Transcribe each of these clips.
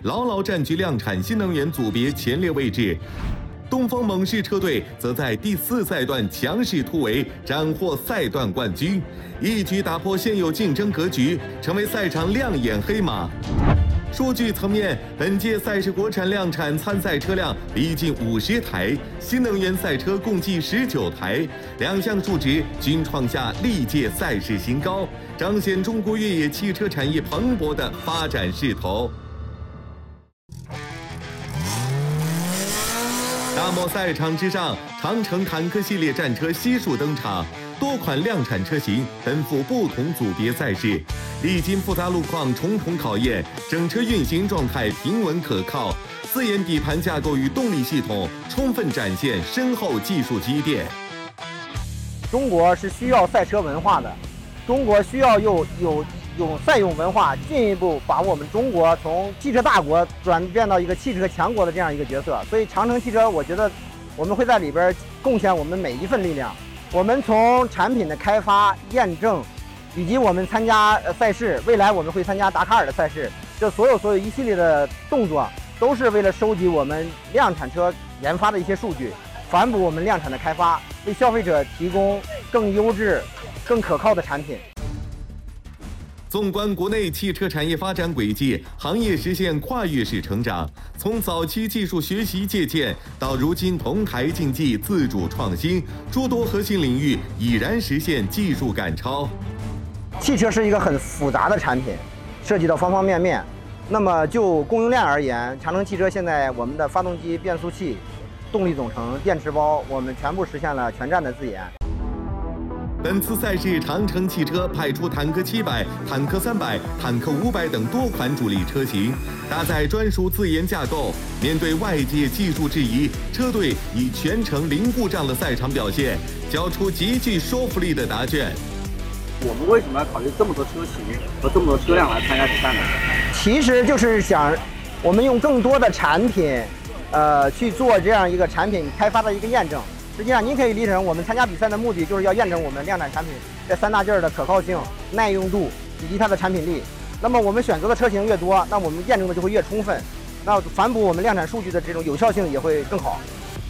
牢牢占据量产新能源组别前列位置。东风猛士车队则在第4赛段强势突围，斩获赛段冠军，一举打破现有竞争格局，成为赛场亮眼黑马。数据层面，本届赛事国产量产参赛车辆逼近50台，新能源赛车共计19台，两项数值均创下历届赛事新高，彰显中国越野汽车产业蓬勃的发展势头。大漠赛场之上，长城坦克系列战车悉数登场，多款量产车型奔赴不同组别赛事，历经复杂路况重重考验，整车运行状态平稳可靠，4眼底盘架构与动力系统充分展现深厚技术积淀。 中国是需要赛车文化的，中国需要有赛用文化，进一步把我们中国从汽车大国转变到一个汽车强国的这样一个角色。所以长城汽车，我觉得我们会在里边贡献我们每一份力量。我们从产品的开发、验证，以及我们参加赛事，未来我们会参加达喀尔的赛事，这所有一系列的动作，都是为了收集我们量产车研发的一些数据，反哺我们量产的开发，为消费者提供更优质、更可靠的产品。 纵观国内汽车产业发展轨迹，行业实现跨越式成长，从早期技术学习借鉴，到如今同台竞技、自主创新，诸多核心领域已然实现技术赶超。 汽车是一个很复杂的产品，涉及到方方面面。那么就供应链而言，长城汽车现在我们的发动机、变速器、动力总成、电池包，我们全部实现了全站的自研。 本次赛事，长城汽车派出坦克700、坦克300、坦克500等多款主力车型，搭载专属自研架构。面对外界技术质疑，车队以全程零故障的赛场表现，交出极具说服力的答卷。 我们为什么要考虑这么多车型和这么多车辆来参加比赛呢？ 其实就是想，我们用更多的产品，去做这样一个产品开发的一个验证。实际上，您可以理解成我们参加比赛的目的，就是要验证我们量产产品这3大件的可靠性、耐用度以及它的产品力。那么我们选择的车型越多，那我们验证的就会越充分，那反哺我们量产数据的这种有效性也会更好。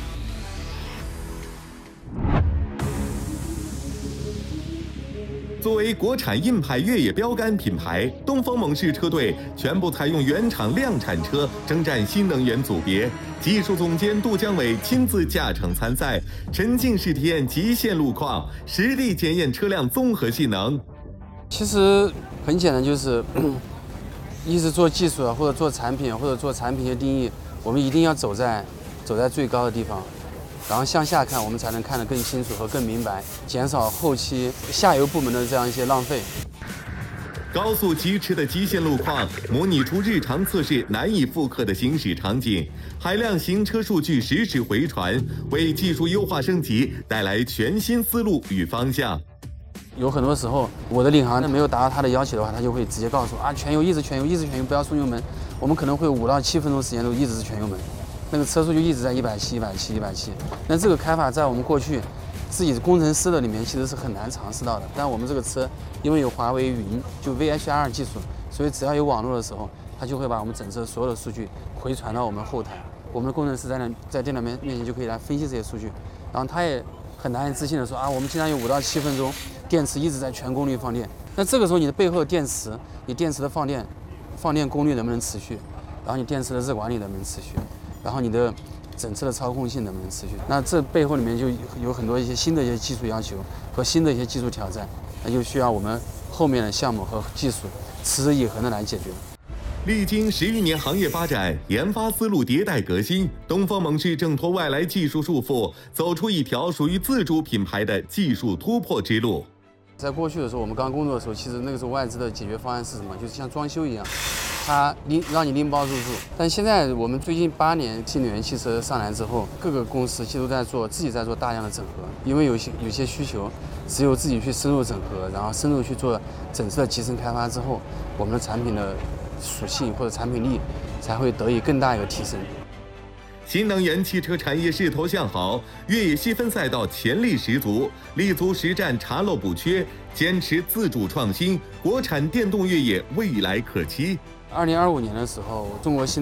作为国产硬派越野标杆品牌，东风猛士车队全部采用原厂量产车征战新能源组别。技术总监杜江伟亲自驾乘参赛，沉浸式体验极限路况，实地检验车辆综合性能。 其实很简单，就是一直做技术或者做产品或者做产品的定义，我们一定要走在最高的地方。然后向下看，我们才能看得更清楚和更明白，减少后期下游部门的这样一些浪费。 高速疾驰的极限路况，模拟出日常测试难以复刻的行驶场景，海量行车数据实时回传，为技术优化升级带来全新思路与方向。 有很多时候，我的领航没有达到他的要求的话，他就会直接告诉我啊，全油，一直全油，一直全油，不要松油门。我们可能会5到7分钟时间都一直是全油门。那个车速就一直在170、170、170。那这个开法在我们过去自己工程师的里面其实是很难尝试到的。但我们这个车因为有华为云，就 VHR 技术，所以只要有网络的时候，它就会把我们整车所有的数据回传到我们后台。我们的工程师在电脑面前就可以来分析这些数据。然后他也很难以置信的说啊，我们经常有5到7分钟，电池一直在全功率放电。那这个时候你的背后的电池，你电池的放电功率能不能持续？然后你电池的热管理能不能持续？然后你的整车的操控性能不能持续？那这背后里面就有很多一些新的一些技术要求和新的一些技术挑战，那就需要我们后面的项目和技术持之以恒的来解决。 历经10余年行业发展，研发思路迭代革新，东风猛士挣脱外来技术束缚，走出一条属于自主品牌的技术突破之路。 在过去的时候，我们刚工作的时候，其实那个时候外资的解决方案是什么？就是像装修一样，它让你拎包入住。但现在我们最近8年新能源汽车上来之后，各个公司其实都在自己在做大量的整合，因为有些需求，只有自己去深入整合，然后深入去做整车的集成开发之后，我们的产品的属性或者产品力才会得以更大一个提升。 新能源汽车产业势头向好，越野细分赛道潜力十足，立足实战查漏补缺，坚持自主创新，国产电动越野未来可期。 2025年的时候，中国新